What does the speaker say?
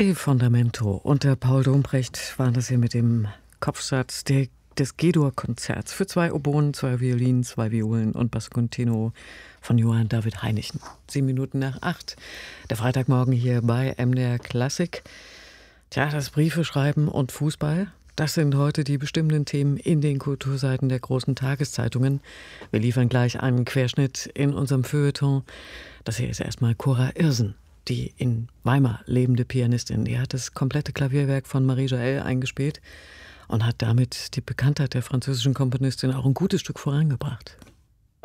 Il Fondamento unter Paul Dombrecht waren das hier mit dem Kopfsatz des G-Dur-Konzerts für 2 Oboen, 2 Violinen, 2 Violen und Basso Continuo von Johann David Heinichen. 7 Minuten nach 8, der Freitagmorgen hier bei MDR Klassik. Tja, das Briefe schreiben und Fußball, das sind heute die bestimmenden Themen in den Kulturseiten der großen Tageszeitungen. Wir liefern gleich einen Querschnitt in unserem Feuilleton. Das hier ist erstmal Cora Irsen, die in Weimar lebende Pianistin. Die hat das komplette Klavierwerk von Marie Jaël eingespielt und hat damit die Bekanntheit der französischen Komponistin auch ein gutes Stück vorangebracht.